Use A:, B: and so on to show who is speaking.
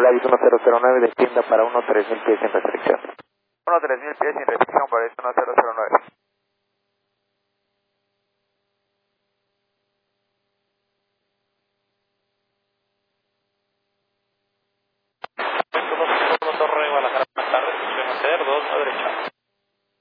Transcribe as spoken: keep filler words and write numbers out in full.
A: Volaris uno cero cero nueve, descienda para uno tres mil pies sin restricción. uno tres mil pies sin restricción, Volaris uno cero cero nueve.